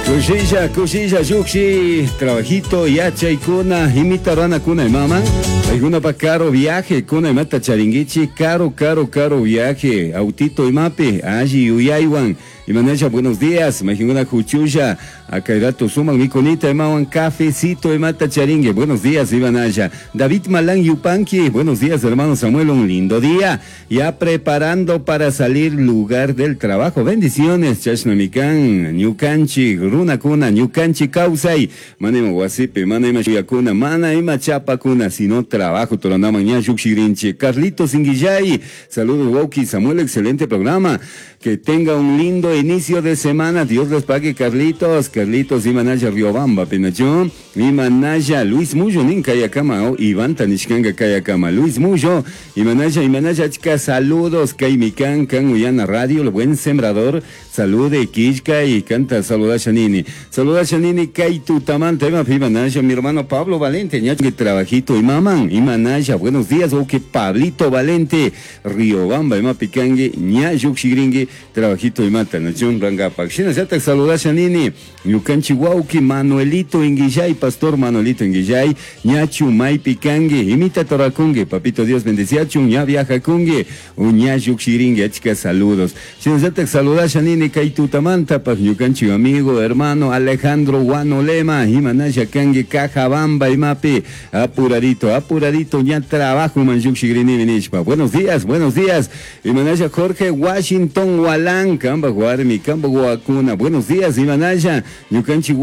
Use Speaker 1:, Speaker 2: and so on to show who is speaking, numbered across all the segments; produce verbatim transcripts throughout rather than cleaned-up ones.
Speaker 1: Kushilla, kushilla, yuxi, trabajito, yacha y kuna, imita rana kuna y mama. Alguna pa caro viaje, kuna y mata charingichi, caro, caro, caro viaje, autito y mape, allí uyaiwan. Y maneja, buenos días, Majinguna Juchuya, Akairato Suman, mi conita, Emawan Cafecito, Emata Charingue, buenos días, Ivanaya. David Malán Yupanqui, buenos días, hermano Samuel, un lindo día. Ya preparando para salir lugar del trabajo. Bendiciones, Chashnamikan, Ñucanchi, Runa Kuna, Ñucanchi Causay, Manema Guasipe, Manema Chuyacuna, Mana Ima Chapa Kuna, si no trabajo, Toranamaña, Yuxirinche, Carlitos Inguillay, saludos, Wauki, Samuel, excelente programa. Que tenga un lindo inicio de semana. Dios les pague, Carlitos. Carlitos, Imanaya Riobamba, Penachón. Imanaya, Luis Muyo, Ninkayakama, o Iván Tanishkanga Kayakama. Luis Muyo, Imanaya, Imanaya, chica, saludos. Kaimikan, Kan Uyana Radio, el buen sembrador. Salude, Kishka y canta, saluda Shanini. Saluda Shanini, Kaitu Tamanta, Imanaya, mi hermano Pablo Valente, ña, que trabajito, Imaman, Imanaya, buenos días, o que Pablito Valente, Riobamba, Ima Picangue, ña, Yuxigringue. Trabajito y mata, nación Rangapak. Shina Zata saluda Shanini, Yucanchi Wauki, Manuelito Inguillay, Pastor Manuelito Inguillay, Ñachu Mai Picangue, Imita Torakungue, Papito Dios bendeciachun, Ya viaja Kungue, Uña Yuxiringue, chica, saludos. Shina Zata saluda Shanini, Kaitutamanta, Pak Yucanchi amigo, hermano Alejandro Guanolema, Imanaya Kangue, Cajabamba, Imape, apuradito, apuradito, ya trabajo, man Yuxigrini Vinishpa. Buenos días, buenos días, Imanaya Jorge Washington Walán, Camba Guarmi, Camba Guacuna, buenos días, Imanaya, Yucanchi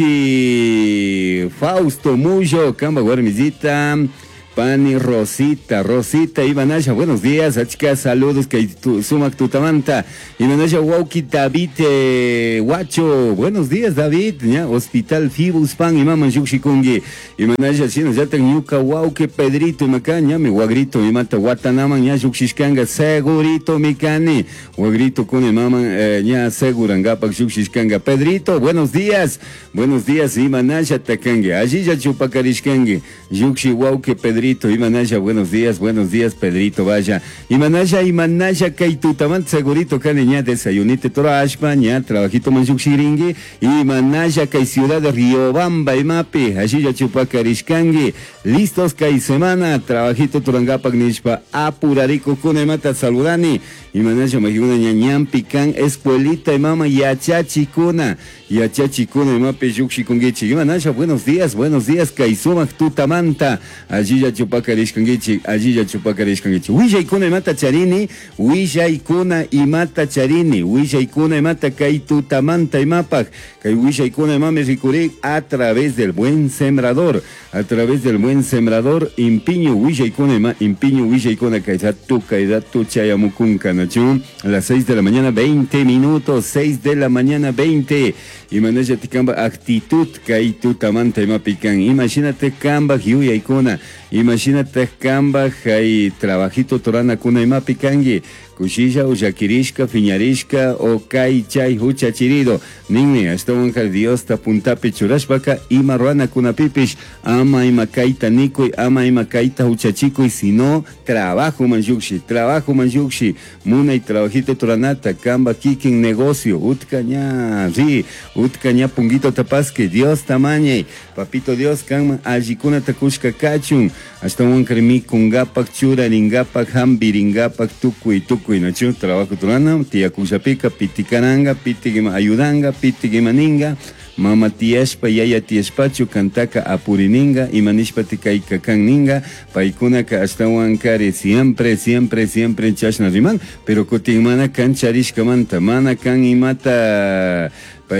Speaker 1: Wauki, Fausto Muyo, Camba Guarmizita, Pani Rosita, Rosita, Imanaya, buenos días, achika, saludos, que tu, sumak tutamanta, Imanaya Wauki, David, eh, Guacho, buenos días, David, ¿ya? Hospital Fibus Pan, Imaman Yuxikungi, Imanaya, Chino, ya ten Yuka, Wauki, Pedrito, Imacaña, mi Guagrito, Imata, Guatanaman, ya Yuxishkanga, segurito, Mikani, Guagrito, con Imaman, eh, ya segurangapa, Yuxishkanga, Pedrito, buenos días, buenos días, Imanaya, Takange, allí ya Chupacarishkange, Yuxi, Wauki, Pedrito, Imanaya, buenos días, buenos días, Pedrito, vaya. Imanaya, Imanaya, Kaitutamant, segurito, Caneña, desayunite, Tora Ashpaña, trabajito Manjuxiringue, Imanaya, Kai Ciudad de Riobamba, Imape, allí ya Chupacarishkangue, listos, Kai Semana, trabajito Turangapak Nishpa, Apurarico, Kunemata, Saludani, Imanaya, Majiguna, Ñañam, Pican, Escuelita, Imama, Yachachikuna, Yachachikuna, Imape, Yuxikungichi, Imanaya, buenos días, buenos días, Kaisumak, Tutamanta, allí ya Chupacarishkangichi, allí ya Chupacarishkangichi, Huilla y Kuna y Mata Charini, Huilla y Kuna y Mata Charini, Huilla y Kuna y Mata Kaitutamanta y Mapak, Kai Huilla y Kuna y Mames Rikurik, a través del buen sembrador, a través del buen sembrador, Impiño, Huilla y Kuna y Ma, Impiño, Huilla y Kuna, Kaizatu, Kaidatu, Chayamukunka, Nachun, a las seis de la mañana, veinte minutos, seis de la mañana, veinte, y Manaya Ticamba, actitud, Kaitutamanta y Mapican, imagínate Kamba, Huilla y Kuna, imagínate Kamba, hay trabajito Torana Kuna y Mapicangue, Cuchilla, Uyaquirishka, Fiñarishka, o Kai Chay, Huchachirido, Nini, hasta un Dios, Tapuntape, Churashbaka, Ima Ruana Kunapipish, Ama Ima Kaita Nikoi, Ama Ima Kaita Huchachico, y si no, trabajo Manjuxi, trabajo Manjuxi, Muna y trabajito Toranata, Kamba Kikin negocio, Utcaña, sí, Utcaña Punguito Tapasque, Dios Tamañe, Papito Dios, Kama, Ajikuna Takushka Kachun, hasta un Kremi Kungapak Chura, Ringapak Hambi, Ringapak Tukui, Tukui. Nacho, trabajo Turana, Tia Cuchapica, Piticaranga, Pitigima Ayudanga, Pitigimaninga, Mama Tiespa, Yaya Tiespacho, Cantaka Apurininga, Imanishpa Tikaika Kaninga, Paikunaka hasta Huancare, siempre, siempre, siempre en Chashna Riman, pero Cotimana Cancharish Manta, Mana Can y Mata.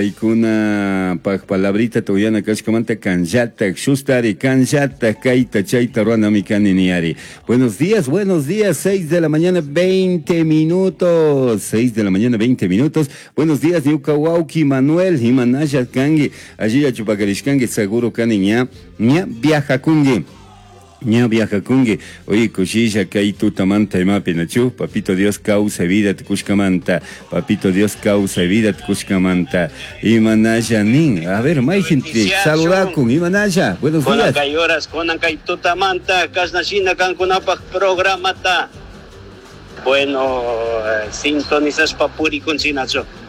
Speaker 1: Paikuna pa palabrita toyana kashkamanta kanjata shustari kanjata kaita chaita ruana mikani niari. Buenos días, buenos días, seis de la mañana, veinte minutos, seis de la mañana, veinte minutos. Buenos días, Niukawauki Manuel, Himanaya Kangi, allí a Chupacarishkangi, seguro kaniña, ña viaja kungi. Ña viaja kungi, oye, Cuchilla, Kaitutamanta y Mapinachu, Papito Dios causa vida Tkushkamanta, Papito Dios causa vida Tkushkamanta, Imanaya Nin, a ver, más gente, saludar con Imanaya, buenos días.
Speaker 2: Con hay horas, con Kaitutamanta, Kasnashina, Kankunapak, programata. Bueno, sintonizas papuri con sinacho.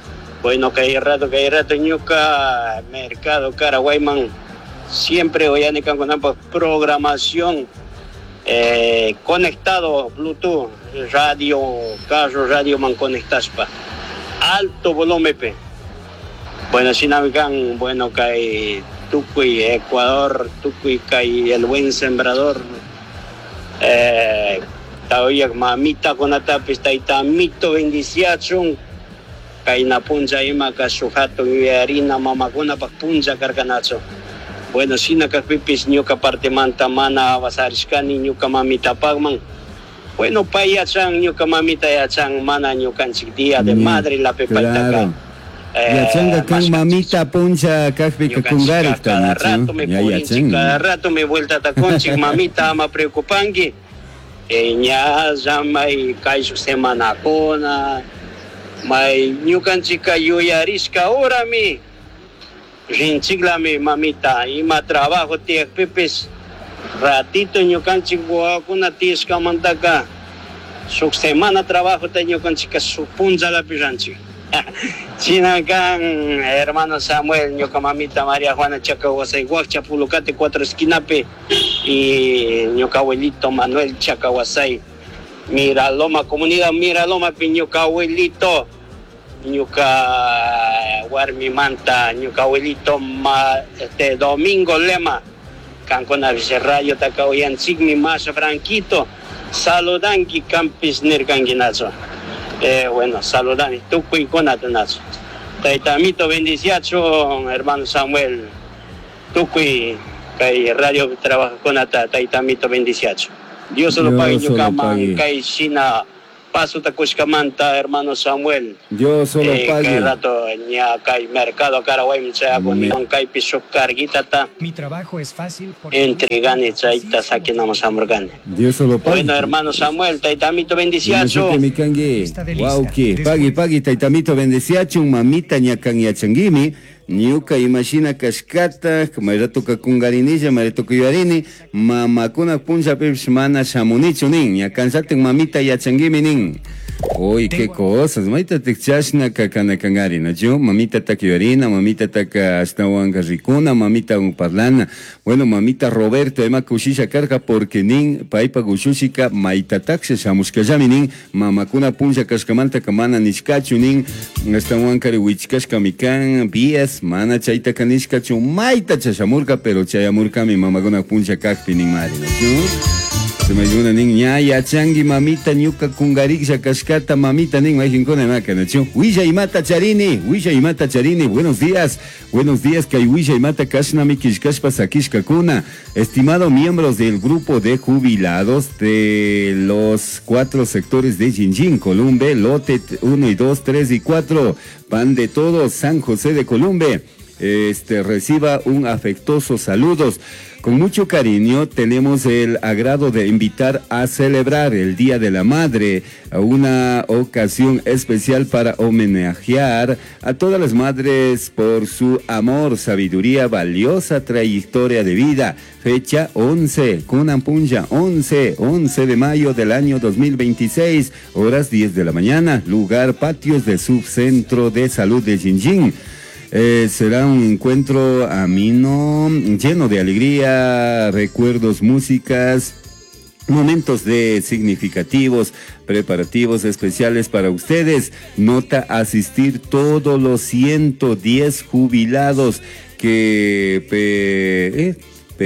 Speaker 2: Bueno, que hay rato, que hay rato, ñuca, mercado, Caraguayman, siempre hoy en con programación, eh, conectado, Bluetooth, radio, carro, radio, man conectaspa, alto volumen, pe. Bueno, si navegan, bueno, que hay Tucuy, Ecuador, Tucuy, que hay el buen sembrador, eh, todavía mamita con atapis, taitamito, bendición. Kay na punja ima ka suhato y harina mamaguna pa punja karkanacho. Bueno, sina ka pipis nyo ka parte manta mana wasariskani nyo ka mamita pagman. Bueno, pa yachang nyo ka mamita yachang mana nyo kanchik dia de madre la pepaita ka.
Speaker 1: Yachanga kan mamita punja kakpi kakungarik
Speaker 2: cada rato me purinchi, cada rato me vuelta ta conchik mamita ama preocupangi. E nya zamay kay su semana kona. May ñukanchika yuyariska ahora mi rinchikla mi mamita ima trabajo tiyak pipis ratito ñukanchik buakuna tiyashka mantaka suk semana trabajo ta ñukanchika supunza la piranchik chinakan hermano Samuel ñuka mamita María Juana Chacawasay Huacha Pulocate cuatro esquinape y ñuka abuelito Manuel Chacawasay Miraloma, comunidad Miraloma, Piñuca abuelito, Ñuca Guarmi Manta, Ñuca abuelito ma, este Domingo Lema, Cancona Vicerrayo, Tacaoyan Sigmi, Masha Franquito, Saludanki Campis Nircanguinazo. Eh, bueno, Saludani, Tucuy Conatanazo. Taitamito Bendiciacho, hermano Samuel, Tucuy, que radio trabaja con Ata, Taitamito Bendiciacho. Dios se lo pague, Yucaman, Caixina, Paso Tacushcamanta, hermano Samuel.
Speaker 1: Dios se lo pague.
Speaker 2: Que rato, ña, Cai, Mercado, Caraguay, Michaya, con Niman, Cai, Piso, Carguitata.
Speaker 3: Mi trabajo es fácil.
Speaker 2: Entre Gane, Chaita, Saquinamos Amorgane.
Speaker 1: Dios se lo pague.
Speaker 2: Bueno, hermano Samuel, Taitamito Bendiciacho.
Speaker 1: Wow, que pague, pague, Taitamito Bendiciacho, mamita, ñacan, ñachangimi. Ñuka imagina kashkata, mayrato kakungarinilla, mayrato kuyarini, mamakuna punja pepis mana shamunichu nin, ñakansaten mamita yachangimi nin. Uy, qué cosas, mamita tekchashna kakana kangarina, yo, mamita takuyarina, mamita taka hasta ricuna, mamita parlana, bueno, mamita Roberto, ema kushisha karka porque nin, paipa gushushika, maita taxe shamuskajami nin, mamakuna punja kashkamanta kamana nishkachu nin, hasta wankari wichkashkamikan, vías, mana chaita kanishkachu, maita chashamurka, pero chayamurka mi mamaguna punja kakpi nin marina, yo. Se me ayuda nin ña yachangi mamita ñuka kungariksa kashkata mamita nin majinkona makana chu Huilla y Mata Charini, Huilla y Mata Charini, buenos días, buenos días kay Huilla y Mata kashnami kishkashpa sakishka kuna. Estimado miembros del grupo de jubilados de los cuatro sectores de Jinjin, Columbe, Lote uno y dos, tres y cuatro, Pan de Todos, San José de Columbe, este reciba un afectuoso saludos. Con mucho cariño tenemos el agrado de invitar a celebrar el Día de la Madre, a una ocasión especial para homenajear a todas las madres por su amor, sabiduría, valiosa trayectoria de vida. Fecha once, Kunampunja, once, once de mayo del año dos mil veintiséis, horas diez de la mañana, lugar patios de Subcentro de Salud de Jinjin. Eh, será un encuentro ameno, lleno de alegría, recuerdos, músicas, momentos de significativos, preparativos especiales para ustedes. Nota asistir todos los ciento diez jubilados que pe, eh,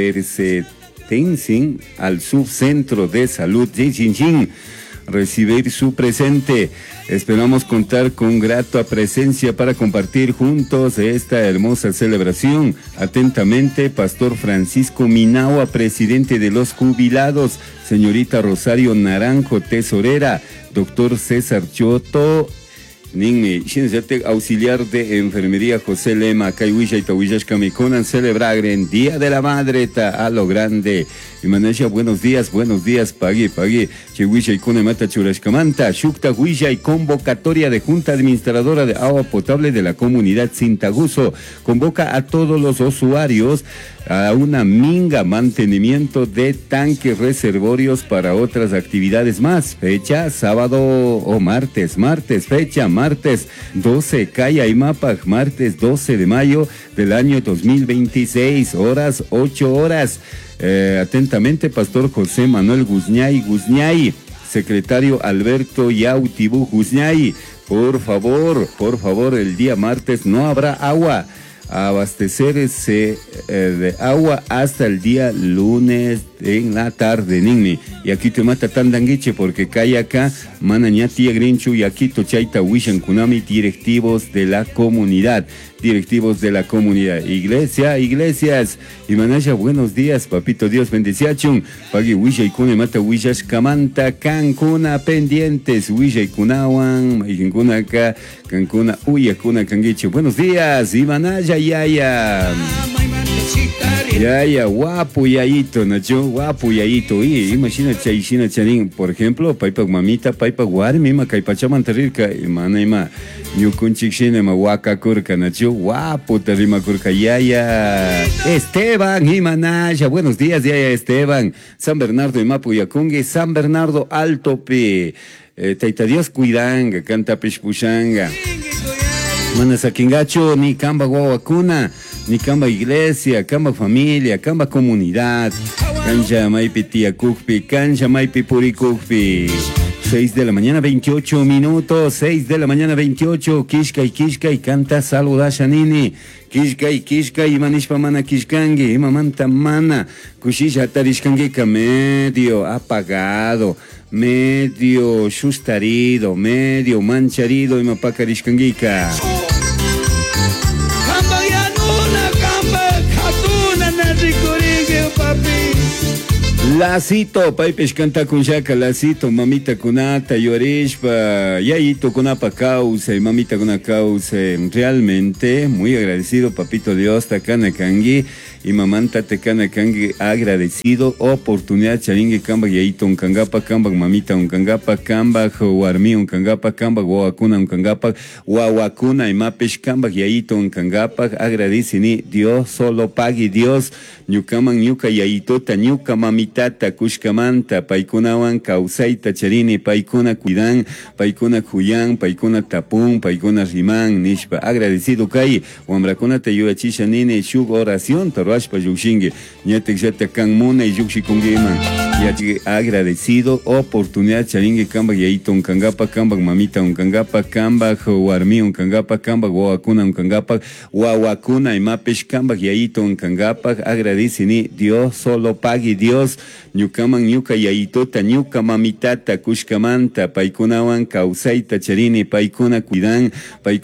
Speaker 1: pertenecen al Subcentro de Salud de Jinjin. Recibir su presente. Esperamos contar con grata presencia para compartir juntos esta hermosa celebración. Atentamente, Pastor Francisco Minagua, presidente de los jubilados, señorita Rosario Naranjo, tesorera, doctor César Choto, nin auxiliar de enfermería José Lema, Kaiwisha y Tawishashkamikonan, celebrar en Día de la Madre ta a lo grande. Imanasha, buenos días, buenos días, pague, pague. Chehuisha y Kuna Mata Churashkamanta, Shukta Huisha y convocatoria de Junta Administradora de Agua Potable de la comunidad Sintaguso. Convoca a todos los usuarios a una minga mantenimiento de tanques reservorios para otras actividades más. Fecha, sábado o martes, martes, fecha, martes doce, Calla y Mapa, martes doce de mayo del año dos mil veintiséis, horas, ocho horas. Eh, atentamente, Pastor José Manuel Guzñay, Guzñay, secretario Alberto Yautibu Guzñay. Por favor, por favor, el día martes no habrá agua. Abastecerse eh, de agua hasta el día lunes en la tarde, Nini. Y aquí te mata Tandanguiche porque cae acá, Manaña Tía Grinchu y aquí Tochaita Wishan Kunami, directivos de la comunidad. Directivos de la comunidad. Iglesia, iglesias. Y Manaya, buenos días, papito Dios, bendiciachun. Pagui Wisha y Kune Mata Wishash Kamanta, Cancuna pendientes, Wisha y Kunawan, Mayinkuna acá, Cancuna, Uya Kuna Kangiche. Buenos días, y Manaya, Yaya. Yaya, guapo yayito, Nacho, guapo yayito. Y imagina Chaishina Chanin, por ejemplo, Paipa Mamita, Paipa Guari, Mima, Caipachamantarirka, y Manaima, Yukunchixine, Mahuaca Curca, Nacho, guapo, Tarima Curca, Yaya. Esteban, y Manaya, buenos días, Yaya Esteban. San Bernardo, Imapu Yacungue, San Bernardo Alto P. Eh, Taita Dios Cuidanga, Canta Pishpushanga. Manasakingacho, ni Camba Guaguacuna. Ni Camba Iglesia, Camba Familia, Camba Comunidad, Cancha Maipi Tía Cucpi, Cancha Maipi Puricukpi. seis de la mañana, veintiocho minutos, seis de la mañana, veintiocho, Kishka y Kishka y canta Saluda Shanini. Kishka y Kishka y Manishpa Mana Kishkangi, y Mamanta Mana, Kushisha Tarishkangika, medio apagado, medio shustarido, medio mancharido, y Mapakarishkangika. Lacito, Paipesh canta con Shaka, Lacito, mamita kunata, Yorishpa, Yayito kunapa causa, y mamita kuna causa. Realmente muy agradecido, papito Dios, Takana Kangi, y mamanta Takana Kangi, agradecido. Oportunidad, Charingi, Kamba, Yayito, un Kangapa, Kamba, mamita, un Kangapa, Kamba, Huarmi, un Kangapa, Kamba, Guawakuna, un Kangapa, Guawakuna, y Mapesh, Kamba, Yayito, un Kangapa, agradecini, Dios, solo pague Dios, Nyukaman, Nyuka, Yayitota, Nyuka, mamita. Kushkamanta, Paikunawan, Kausaita, Charini, Paikuna Cuidan, Paikuna Cuyan, Paikuna Tapun, Paikuna Riman, Nishpa, agradecido Kai, Wambrakuna Tayuachisha Nine, Shug oración, Taruashpa Yuxingue, Ñatek Yata Kanmuna y Yuxi Kungiman, Yachi agradecido, oportunidad, Charingue, Kamba, Yaito, un Kangapa, Kamba, mamita, un Kangapa, Kamba, Huarmi, un Kangapa, Kamba, Guawakuna, un Kangapa, Guawakuna, y Mapesh, Kamba, Yaito, un Kangapa, agradecini, Dios, solo pague Dios. Ñukaman ñuka yayitota, ñuka mamitata, kushkamanta, paikunawan, kausaita, charini, paikuna, cuidan, paikuna.